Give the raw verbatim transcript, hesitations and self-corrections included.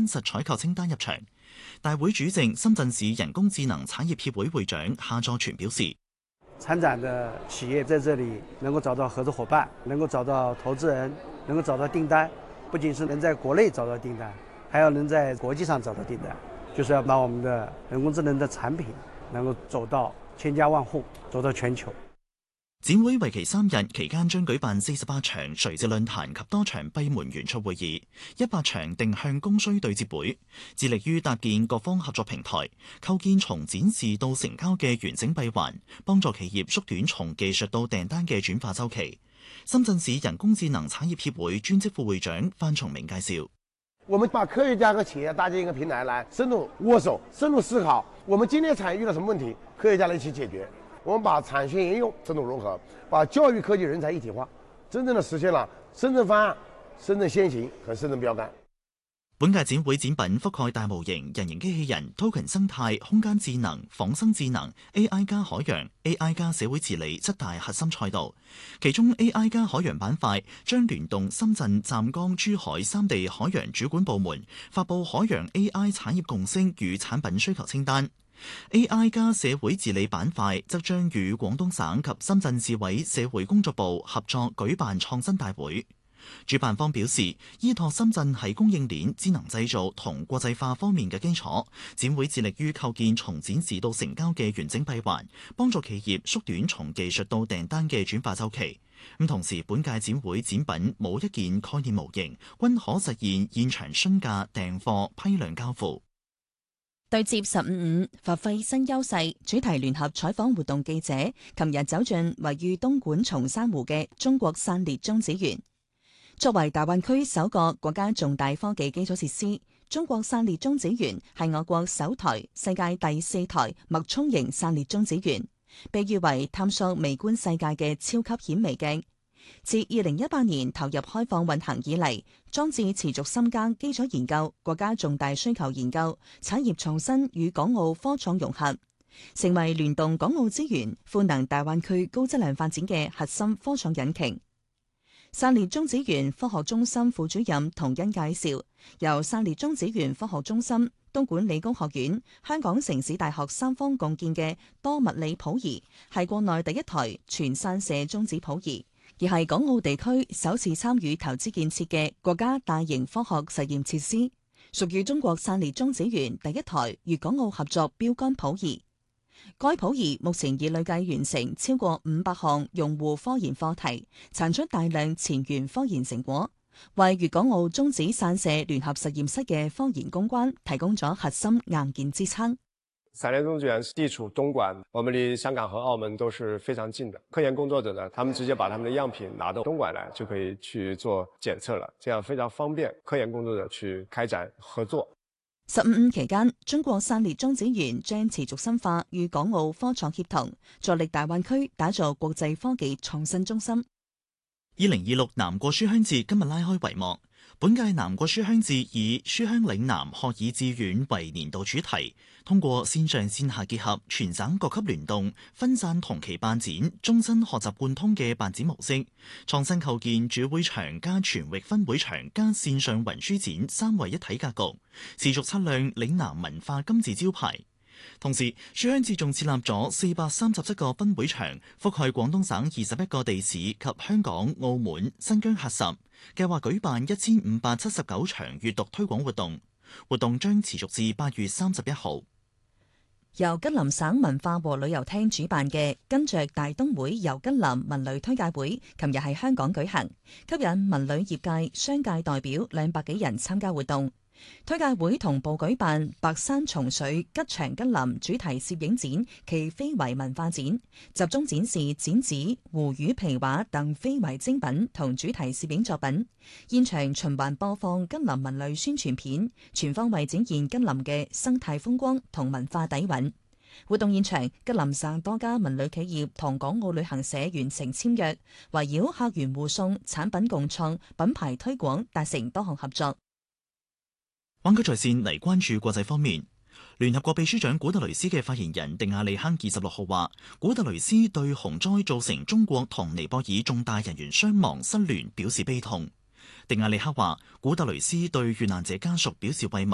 真實採購清單入場。大會主席深圳市人工智能產業協會會長夏作全表示， 參展的企業在這裡能夠找到合作夥伴，能夠找到投資人，能夠找到訂單，不僅是能在國內找到訂單，還要能在國際上找到訂單，就是要把我們的人工智能的產品能夠走到千家萬戶，走到全球。 展會為期三日，期間將舉辦四十八場垂直論壇及多場閉門圓桌會議，一百場定向供需對接會，致力於搭建各方合作平台，構建從展示到成交嘅完整閉環，幫助企業縮短從技術到訂單嘅轉化週期。深圳市人工智能產業協會專職副會長范崇明介紹， 我們把科學家和企業搭建一個平台，來深入握手、深入思考，我們今天產業遇到什麼問題，科學家來一起解決。我們把產學研用深度融合，把教育科技人才一體化，真正的實現了深圳方案、深圳先行和深圳標杆。 本屆展會展品覆蓋大模型、人形機器人、token 生態、空間智能、仿生智能、A I 加海洋、A I 加社會治理七大核心賽道。其中 A I 加海洋板塊將聯動深圳、湛江、珠海三地海洋主管部門，發佈海洋 A I 產業共識與產品需求清單。A I 加社會治理板塊則將與廣東省及深圳市委社會工作部合作舉辦創新大會。主辦方表示，依託深圳喺供應鏈、智能製造同國際化方面嘅基礎，展會致力於構建從展示到成交嘅完整閉環，幫助企業縮短從技術到訂單嘅轉化週期。咁同時，本屆展會展品冇一件概念模型，均可實現現場詢價、訂貨、批量交付。 對接十五五，發揮新優勢主題聯合採訪活動記者，琴日走進位於東莞松山湖嘅中國散裂中子源。作為大灣區首個國家重大科技基礎設施，中國散裂中子源係我國首台、世界第四台脈衝型散裂中子源，被譽為探索微觀世界嘅超級顯微鏡。自二零一八年投入開放運行以嚟，裝置持續深耕基礎研究、國家重大需求研究、產業創新與港澳科創融合，成為聯動港澳資源、賦能大灣區高質量發展嘅核心科創引擎。散裂中子源科學中心副主任童欣介紹，由散裂中子源科學中心、東莞理工學院、香港城市大學三方共建嘅多物理譜儀，係國內第一台全散射中子譜儀，而係港澳地區首次參與投資建設嘅國家大型科學實驗設施，屬於中國散裂中子源第一台粵港澳合作標杆譜儀。該譜儀目前已累計完成超過五百項用戶科研課題，產出大量前沿科研成果，為粵港澳中子散射聯合實驗室嘅科研攻關提供咗核心硬件支撐。 散裂中子源地處東莞，我們離香港和澳門都是非常近的。科研工作者呢，他們直接把他們的樣品拿到東莞來，就可以去做檢測了，這樣非常方便科研工作者去開展合作。 十五五期間，中國散裂中子源將持續深化與港澳科創協同，助力大灣區打造國際科技創新中心。 二零二六南國書香節今日拉開帷幕。本屆南國書香節以書香嶺南學以致遠為年度主題，通過線上線下結合、全省各級聯動、分散同期辦展、終身學習貫通嘅辦展模式，創新構建主會場加全域分會場加線上雲書展三位一體格局，持續擦亮嶺南文化金字招牌。同時，書香節仲設立咗四百三十七個分會場，覆蓋廣東省二十一個地市及香港、澳門、新疆喀什，計劃舉辦一千五百七十九場閱讀推廣活動，活動將持續至八月三十一號。 由吉林省文化和旅遊廳主辦嘅跟着大東會遊吉林文旅推介會，琴日喺香港舉行，吸引文旅業界、商界代表兩百幾人參加活動。推介會同步舉辦白山松水吉祥吉林主題攝影展暨非遺文化展，集中展示剪紙、湖魚皮畫等非遺精品同主題攝影作品。現場循環播放吉林文旅宣傳片，全方位展現吉林嘅生態風光同文化底蘊。活動現場，吉林省多家文旅企業同港澳旅行社完成簽約，圍繞客源互送、產品共創、品牌推廣達成多項合作。 灣區在線嚟關注國際方面，聯合國秘書長古特雷斯嘅發言人迪亞利克二十六號話，古特雷斯對洪災造成中國同尼泊爾重大人員傷亡失聯表示悲痛。迪亞利克話，古特雷斯對遇難者家屬表示慰問。